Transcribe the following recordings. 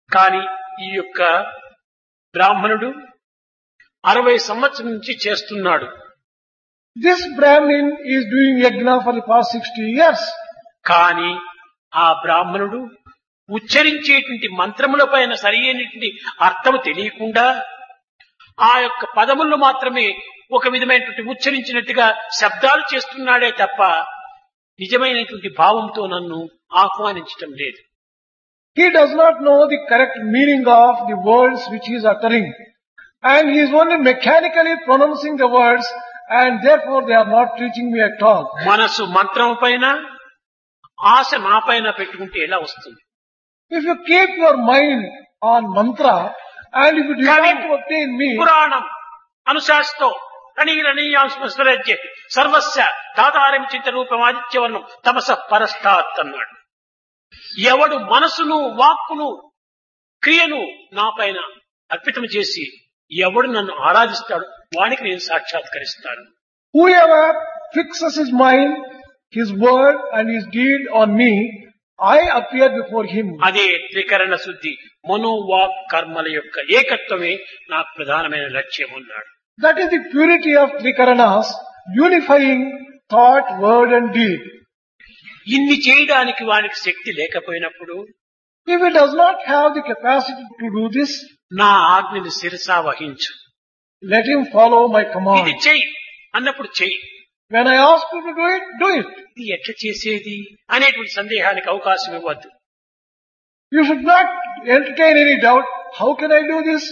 కానీ ఈ యొక్క బ్రాహ్మణుడు 60 సంవత్సరం నుంచి చేస్తున్నాడు. This Brahmin is doing yajna for the past 60 years. కానీ ఆ బ్రాహ్మణుడు ఉచ్చరించేటువంటి మంత్రముల పైన సరైనటువంటి అర్థము తెలియకుండా ఆ యొక్క పదములను మాత్రమే ఒక విధమైనటువంటి ఉచ్చరించినట్టుగా శబ్దాలు చేస్తున్నాడే తప్ప నిజమైనటువంటి భావంతో నన్ను ఆహ్వానించటం లేదు. He does not know the correct meaning of the words which he is uttering. And he is only mechanically pronouncing the words, and therefore they are not reaching me at all. మనసు మంత్రం పైన ఆశ నా పైన పెట్టుకుంటే ఎలా వస్తుంది? If you keep your mind on mantra, and if you desire to obtain me, పురాణం అనుశాస్తో కణీరణీయాంశ సర్వస్య దాతారం చింత రూపం ఆదిత్యవర్ణం తమస పరస్తాత్ అన్నాడు. ఎవడు మనసును వాక్కును క్రియను నా పైన అర్పితం చేసి ఎవడు నన్ను ఆరాధిస్తాడు వానికి నేను సాక్షాత్కరిస్తాను. whoever fixes his mind, his word and his deed on me, I appear before him. అదే త్రికరణ శుద్ధి మనోవాక్ కర్మల యొక్క ఏకత్వమే నాకు ప్రధానమైన లక్ష్యం అన్నాడు. That is the purity of Trikaranas, unifying thought, word and deed. ఇన్ని చేయడానికి వానికి శక్తి లేకపోయినప్పుడు If he does not have the capacity to do this, నా ఆజ్ఞని శిరసా వహించు. let him follow my ఇది command. చెయ్యి అన్నప్పుడు చెయ్యి. When I ask you to do it, do it. ఇది ఎట్లా చేసేది అనేటువంటి సందేహానికి అవకాశం ఇవ్వద్దు. You should not entertain any doubt. How can I do this?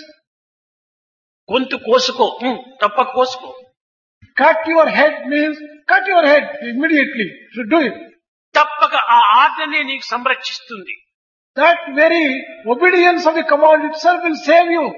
గొంతు కోసుకో, తప్ప కోసుకో. Cut your head means cut your head immediately. You should do it. తప్పక ఆ ఆజ్ఞనే నీకు సంరక్షిస్తుంది. That very obedience of the command itself will save you.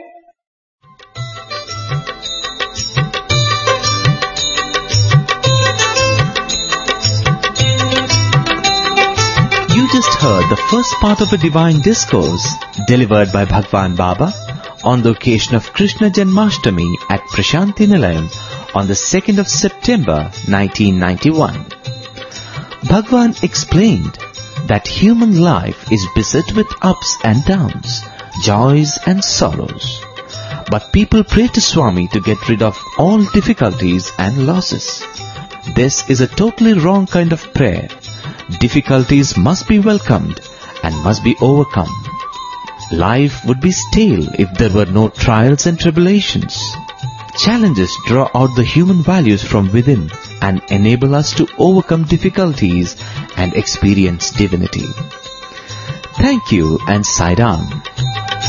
You just heard the first part of a divine discourse delivered by Bhagwan Baba on the occasion of Krishna Janmashtami at Prashanti Nilayam on the 2nd of September 1991. Bhagwan explained that human life is beset with ups and downs, joys and sorrows. But people pray to Swami to get rid of all difficulties and losses. This is a totally wrong kind of prayer. Difficulties must be welcomed and must be overcome. Life would be stale if there were no trials and tribulations. Challenges draw out the human values from within and enable us to overcome difficulties and experience divinity. Thank you and Sai Ram.